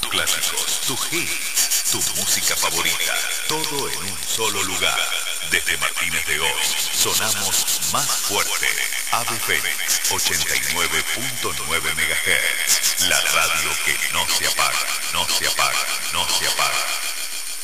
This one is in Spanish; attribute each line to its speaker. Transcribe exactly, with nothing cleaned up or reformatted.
Speaker 1: clásicos, tus hits, tu música favorita, todo en un solo lugar. Desde Martínez de Oz, sonamos más fuerte. Ave Fénix, ochenta y nueve punto nueve megahertz.